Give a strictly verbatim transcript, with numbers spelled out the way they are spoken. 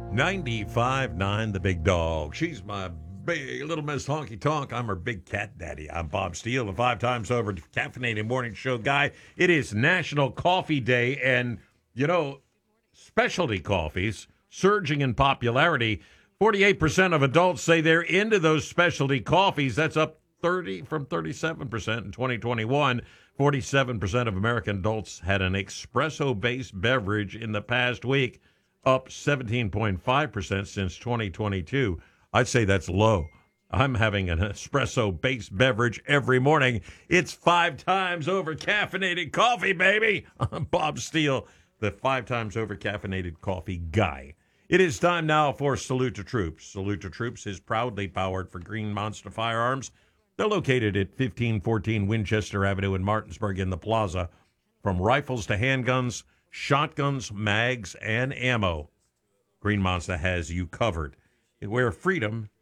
ninety-five nine The Big Dog. She's my big little Miss Honky Tonk. I'm her big cat daddy. I'm Bob Steele, the five times over caffeinated morning show guy. It is National Coffee Day, and, you know, specialty coffees surging in popularity. forty-eight percent of adults say they're into those specialty coffees. That's up thirty from thirty-seven percent in twenty twenty-one. forty-seven percent of American adults had an espresso-based beverage in the past week, up seventeen point five percent since twenty twenty-two. I'd say that's low. I'm having an espresso-based beverage every morning. It's five times over caffeinated coffee, baby. I'm Bob Steele, the five times over caffeinated coffee guy. It is time now for Salute to Troops. Salute to Troops is proudly powered for Green Monster Firearms. They're located at fifteen fourteen Winchester Avenue in Martinsburg in the Plaza. From rifles to handguns, shotguns, mags, and ammo, Green Monster has you covered. Where freedom